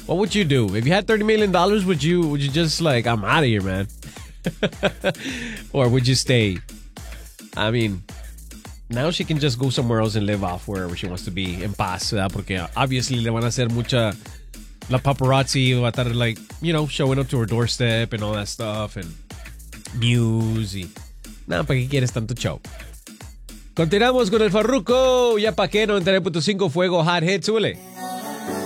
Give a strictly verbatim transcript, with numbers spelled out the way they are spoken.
What would you do? If you had thirty million dollars, would you would you just like, I'm out of here, man? Or would you stay? I mean, now she can just go somewhere else and live off wherever she wants to be en paz, ¿verdad? Porque obviously le van a hacer mucha la paparazzi va a estar like, you know, showing up to her doorstep and all that stuff and news y nada, ¿para qué quieres tanto show? Continuamos con el Farruko. Ya pa' qué, noventa y nueve punto cinco Fuego Hot Hits, súbele.